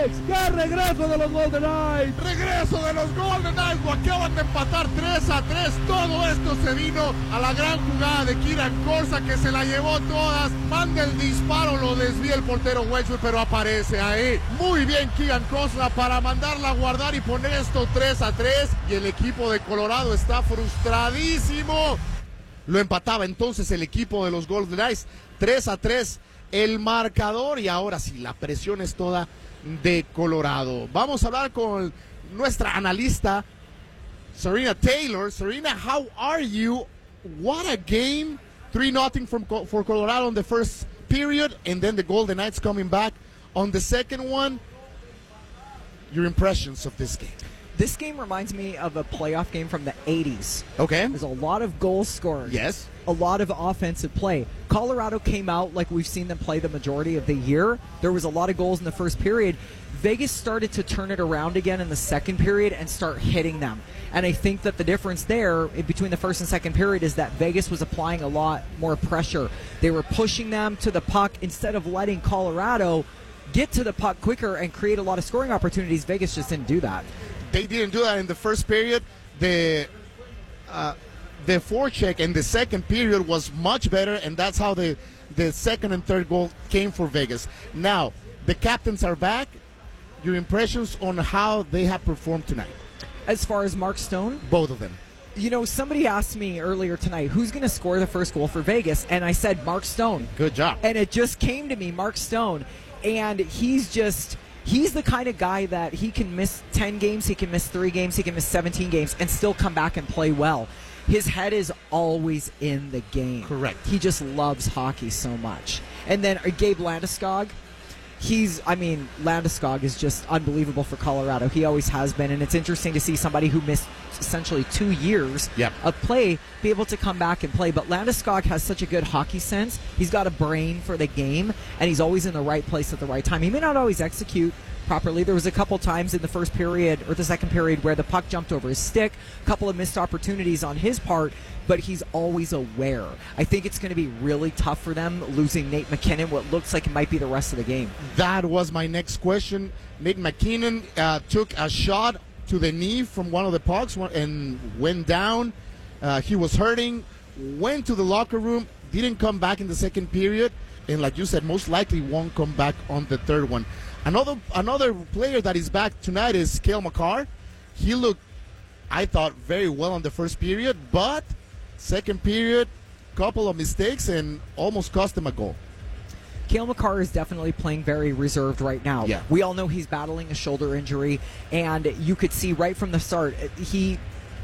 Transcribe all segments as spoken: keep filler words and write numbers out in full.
Alex, qué regreso de los Golden Knights. Regreso de los Golden Knights, lo acaban de empatar tres a tres. Todo esto se vino a la gran jugada de Kieran Korczak, que se la llevó todas. Manda el disparo, lo desvía el portero Wedgwood, pero aparece ahí. Muy bien Kieran Korczak para mandarla a guardar y poner esto tres a tres. Y el equipo de Colorado está frustradísimo. Lo empataba entonces el equipo de los Golden Knights. tres a tres el marcador, y ahora sí, la presión es toda de Colorado. Vamos a hablar con nuestra analista Serena Taylor. Serena, how are you? What a game. three nothing from for Colorado in the first period, and then the Golden Knights coming back on the second one. Your impressions of this game? This game reminds me of a playoff game from the eighties. Okay. There's a lot of goals scored. Yes. A lot of offensive play. Colorado came out like we've seen them play the majority of the year. There was a lot of goals in the first period. Vegas started to turn it around again in the second period and start hitting them. And I think that the difference there between the first and second period is that Vegas was applying a lot more pressure. They were pushing them to the puck instead of letting Colorado get to the puck quicker and create a lot of scoring opportunities. Vegas just didn't do that. They didn't do that in the first period. The uh, the forecheck in the second period was much better, and that's how the, the second and third goal came for Vegas. Now, the captains are back. Your impressions on how they have performed tonight? As far as Mark Stone? Both of them. You know, somebody asked me earlier tonight, who's going to score the first goal for Vegas? And I said, Mark Stone. Good job. And it just came to me, Mark Stone. And he's just... He's the kind of guy that he can miss ten games, he can miss three games, he can miss seventeen games, and still come back and play well. His head is always in the game. Correct. He just loves hockey so much. And then uh, Gabe Landeskog, he's, I mean, Landeskog is just unbelievable for Colorado. He always has been, and it's interesting to see somebody who missed essentially two years yep. of play be able to come back and play. But Landeskog has such a good hockey sense. He's got a brain for the game, and he's always in the right place at the right time. He may not always execute properly. There was a couple times in the first period or the second period where the puck jumped over his stick, a couple of missed opportunities on his part, but he's always aware. I think it's going to be really tough for them losing Nate MacKinnon, what looks like it might be the rest of the game. That was my next question. Nate MacKinnon uh, took a shot to the knee from one of the pucks and went down. Uh, he was hurting, went to the locker room, didn't come back in the second period, and like you said, most likely won't come back on the third one. Another another player that is back tonight is Cale Makar. He looked, I thought, very well in the first period, but second period, couple of mistakes and almost cost him a goal. Cale Makar is definitely playing very reserved right now. Yeah. We all know he's battling a shoulder injury, and you could see right from the start, he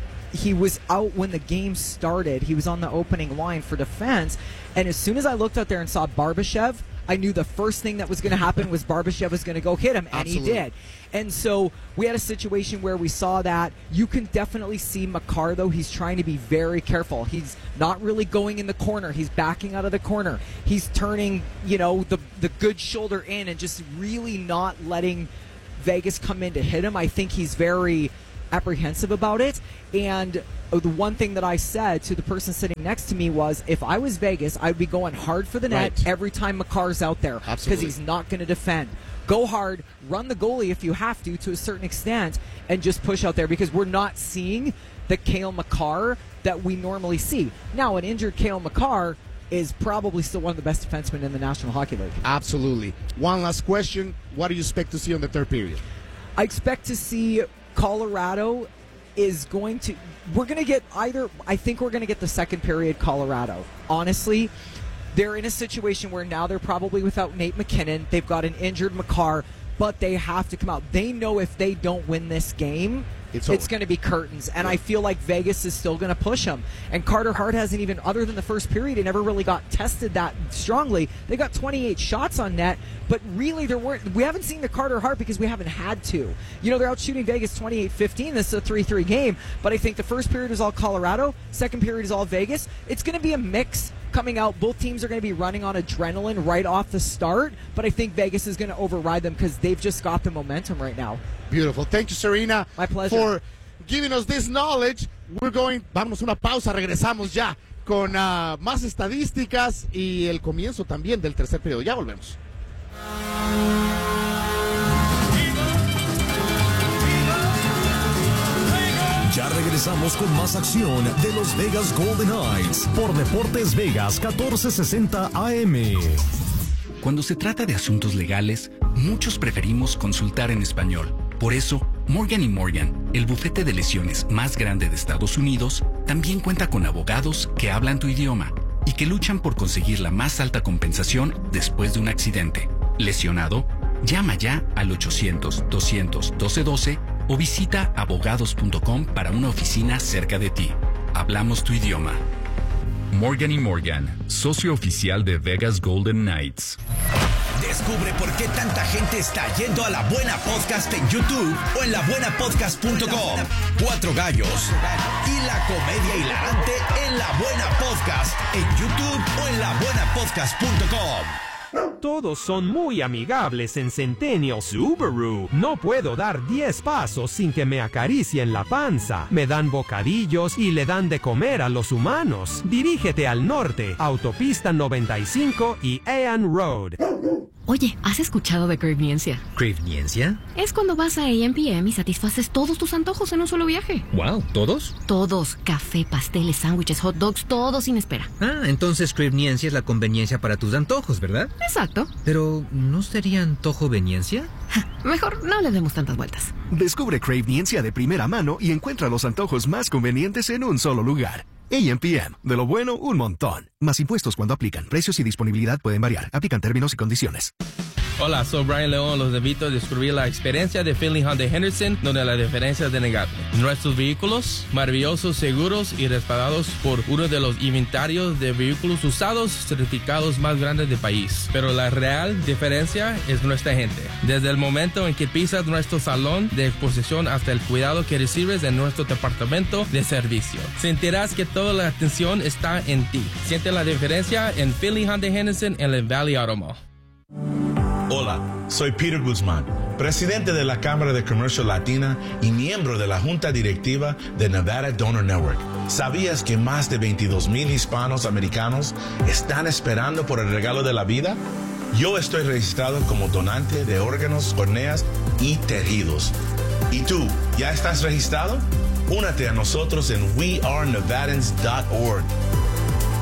he was out when the game started. He was on the opening line for defense, and as soon as I looked out there and saw Barbashev, I knew the first thing that was going to happen was Barbashev was going to go hit him, and Absolutely. he did. And so we had a situation where we saw that. You can definitely see Makar, though. He's trying to be very careful. He's not really going in the corner. He's backing out of the corner. He's turning, you know, the, the good shoulder in and just really not letting Vegas come in to hit him. I think he's very apprehensive about it. And the one thing that I said to the person sitting next to me was, if I was Vegas, I'd be going hard for the net Right. every time Makar's out there, because he's not going to defend. Go hard, run the goalie if you have to, to a certain extent, and just push out there, because we're not seeing the Cale Makar that we normally see. Now, an injured Cale Makar is probably still one of the best defensemen in the National Hockey League. Absolutely. One last question. What do you expect to see on the third period? I expect to see Colorado is going to... We're going to get either... I think we're going to get the second period Colorado. Honestly, they're in a situation where now they're probably without Nate MacKinnon. They've got an injured Makar, but they have to come out. They know if they don't win this game, it's, it's going to be curtains. And yeah. I feel like Vegas is still going to push them. And Carter Hart hasn't even, other than the first period, he never really got tested that strongly. They got twenty-eight shots on net, but really there weren't. We haven't seen the Carter Hart because we haven't had to. You know, they're out shooting Vegas twenty-eight fifteen. This is a three three game. But I think the first period is all Colorado. Second period is all Vegas. It's going to be a mix coming out. Both teams are going to be running on adrenaline right off the start, but I think Vegas is going to override them because they've just got the momentum right now. Beautiful. Thank you, Serena. My pleasure. For giving us this knowledge. We're going, vámonos una pausa, regresamos ya con uh, más estadísticas y el comienzo también del tercer periodo. Ya volvemos. regresamos con más acción de los Vegas Golden Knights por Deportes Vegas catorce sesenta A M. Cuando se trata de asuntos legales, muchos preferimos consultar en español. Por eso, Morgan y Morgan, el bufete de lesiones más grande de Estados Unidos, también cuenta con abogados que hablan tu idioma y que luchan por conseguir la más alta compensación después de un accidente. ¿Lesionado? Llama ya al ochocientos, doscientos, doce doce o visita abogados punto com para una oficina cerca de ti. Hablamos tu idioma. Morgan y Morgan, socio oficial de Vegas Golden Knights. Descubre por qué tanta gente está yendo a La Buena Podcast en YouTube o en la buena podcast punto com. Cuatro gallos y la comedia hilarante en La Buena Podcast en YouTube o en la buena podcast punto com. Todos son muy amigables en Centennial Subaru. No puedo dar diez pasos sin que me acaricien la panza. Me dan bocadillos y le dan de comer a los humanos. Dirígete al norte, Autopista noventa y cinco y Ean Road. Oye, ¿has escuchado de Cravniencia? ¿Cravniencia? Es cuando vas a A M P M y satisfaces todos tus antojos en un solo viaje. Wow, ¿todos? Todos. Café, pasteles, sándwiches, hot dogs, todo sin espera. Ah, entonces Cravniencia es la conveniencia para tus antojos, ¿verdad? Exacto. Pero, ¿no sería antojoveniencia? Mejor no le demos tantas vueltas. Descubre Cravniencia de primera mano y encuentra los antojos más convenientes en un solo lugar. A M P M. De lo bueno, un montón. Más impuestos cuando aplican. Precios y disponibilidad pueden variar. Aplican términos y condiciones. Hola, soy Brian León. Los invito a descubrir la experiencia de Finley Hyundai Henderson, donde la diferencia es innegable. Nuestros vehículos, maravillosos, seguros y respaldados por uno de los inventarios de vehículos usados certificados más grandes del país. Pero la real diferencia es nuestra gente. Desde el momento en que pisas nuestro salón de exposición hasta el cuidado que recibes en nuestro departamento de servicio, sentirás que toda la atención está en ti. Siente la diferencia en Finley Hyundai Henderson en el Valley Auto Mall. Hola, soy Peter Guzmán, presidente de la Cámara de Comercio Latina y miembro de la Junta Directiva de Nevada Donor Network. ¿Sabías que más de veintidós mil hispanos americanos están esperando por el regalo de la vida? Yo estoy registrado como donante de órganos, córneas y tejidos. ¿Y tú, ya estás registrado? Únete a nosotros en we are nevadans dot org